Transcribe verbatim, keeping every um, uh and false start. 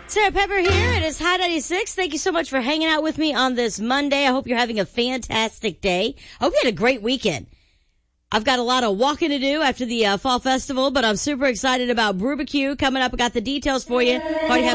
Sarah Pepper here. It is High ninety-six. Thank you so much for hanging out with me on this Monday. I hope you're having a fantastic day. I hope you had a great weekend. I've got a lot of walking to do after the uh, Fall Festival, but I'm super excited about Brubacue coming up. I got the details for you. Already have